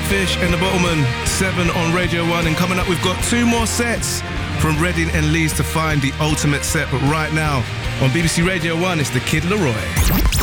Flatfish and the Bottlemen, 7 on Radio 1. And coming up, we've got 2 more sets from Reading and Leeds to find the ultimate set. But right now, on BBC Radio 1, it's the Kid Laroi.